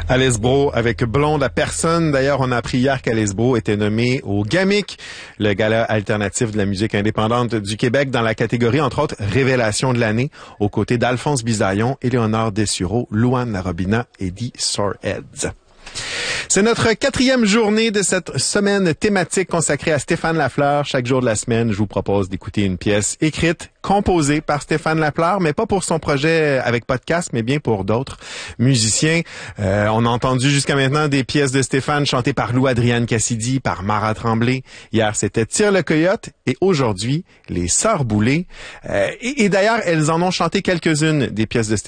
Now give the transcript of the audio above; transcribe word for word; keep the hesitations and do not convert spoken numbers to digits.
Alice Brault avec Blonde à personne. D'ailleurs, on a appris hier qu'Alice Brault était nommée au GAMIC, le gala alternatif de la musique indépendante du Québec, dans la catégorie, entre autres, Révélation de l'année, aux côtés d'Alphonse Bisaillon, Éléonore Dessureau, Louane Larobina et Dee Soreheads. C'est notre quatrième journée de cette semaine thématique consacrée à Stéphane Lafleur. Chaque jour de la semaine, je vous propose d'écouter une pièce écrite, composée par Stéphane Lafleur, mais pas pour son projet avec podcast, mais bien pour d'autres musiciens. Euh, on a entendu jusqu'à maintenant des pièces de Stéphane chantées par Lou Adrienne Cassidy, par Mara Tremblay. Hier, c'était Tire le Coyote et aujourd'hui, les Sœurs Boulay. Euh, et, et d'ailleurs, elles en ont chanté quelques-unes des pièces de Stéphane.